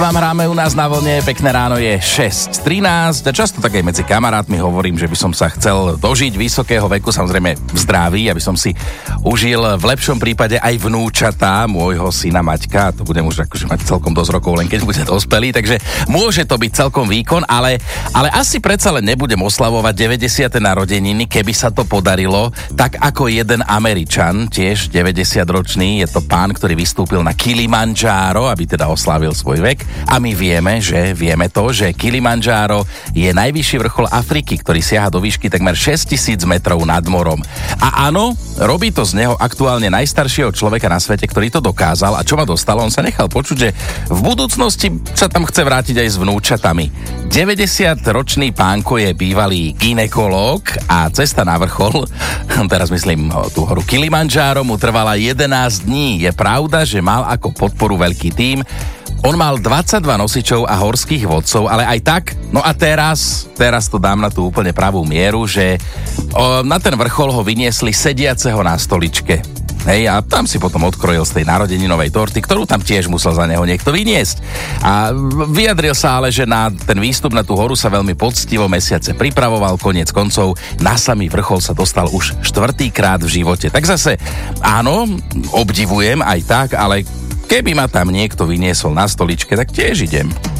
Vám hráme u nás na vlne, pekné ráno je 6:13 a často tak aj medzi kamarátmi hovorím, že by som sa chcel dožiť vysokého veku, samozrejme v zdraví, aby som si užil v lepšom prípade aj vnúčatá môjho syna Maťka, to budem už akože mať celkom dosť rokov, len keď bude dospelý, takže môže to byť celkom výkon, ale asi predsa len nebudem oslavovať 90. narodeniny, keby sa to podarilo, tak ako jeden Američan, tiež 90-ročný, je to pán, ktorý vystúpil na Kilimandžáro, aby teda oslávil svoj vek. A my vieme to, že Kilimandžáro je najvyšší vrchol Afriky, ktorý siaha do výšky takmer 6000 metrov nad morom. A áno, robí to z neho aktuálne najstaršieho človeka na svete, ktorý to dokázal. A čo ma dostalo, on sa nechal počuť, že v budúcnosti sa tam chce vrátiť aj s vnúčatami. 90-ročný pánko je bývalý gynekológ a cesta na vrchol, teraz myslím tú horu Kilimandžáro, mu trvala 11 dní. Je pravda, že mal ako podporu veľký tím. On mal 22 nosičov a horských vodcov, ale aj tak, no a teraz to dám na tú úplne pravú mieru, že na ten vrchol ho vyniesli sediaceho na stoličke. Hej, a tam si potom odkrojil z tej narodeninovej torty, ktorú tam tiež musel za neho niekto vyniesť. A vyjadril sa ale, že na ten výstup na tú horu sa veľmi poctivo mesiace pripravoval, koniec koncov na samý vrchol sa dostal už 4. krát v živote. Tak zase, áno, obdivujem aj tak, ale keby ma tam niekto vyniesol na stoličke, tak tiež idem.